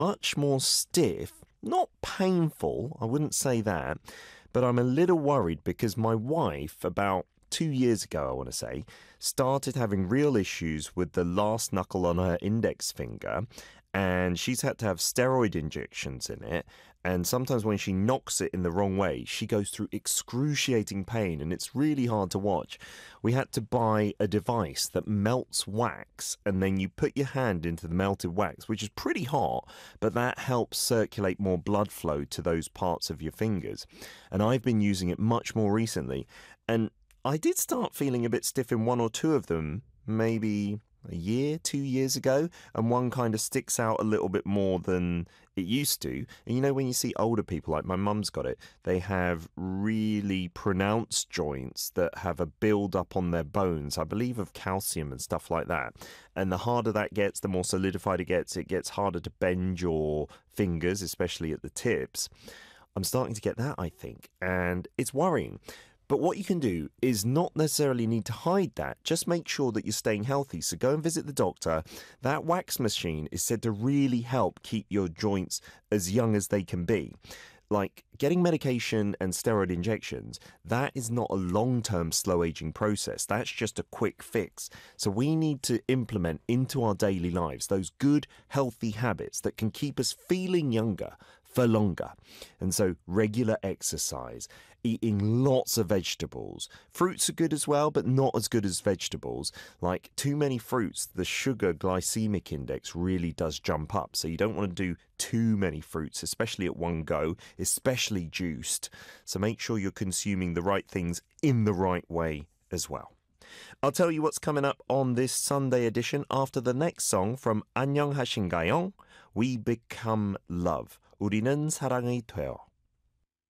much more stiff, not painful, I wouldn't say that, but I'm a little worried because my wife, about 2 years ago, I want to say, started having real issues with the last knuckle on her index finger, and she's had to have steroid injections in it. And sometimes when she knocks it in the wrong way, she goes through excruciating pain, and it's really hard to watch. We had to buy a device that melts wax, and then you put your hand into the melted wax, which is pretty hot, but that helps circulate more blood flow to those parts of your fingers. And I've been using it much more recently, and I did start feeling a bit stiff in one or two of them, maybe a year, 2 years ago, and one kind of sticks out a little bit more than it used to. And you know, when you see older people, like my mum's got it, they have really pronounced joints that have a build up on their bones, I believe of calcium and stuff like that. And the harder that gets, the more solidified it gets harder to bend your fingers, especially at the tips. I'm starting to get that, I think, and it's worrying. But what you can do is not necessarily need to hide that. Just make sure that you're staying healthy. So go and visit the doctor. That wax machine is said to really help keep your joints as young as they can be. Like getting medication and steroid injections, that is not a long-term slow aging process. That's just a quick fix. So we need to implement into our daily lives those good, healthy habits that can keep us feeling younger for longer. And so regular exercise, eating lots of vegetables. Fruits are good as well, but not as good as vegetables. Like too many fruits, the sugar glycemic index really does jump up. So you don't want to do too many fruits, especially at one go, especially juiced. So make sure you're consuming the right things in the right way as well. I'll tell you what's coming up on this Sunday edition after the next song from 안녕하신가요? We Become Love. 우리는 사랑이 돼요.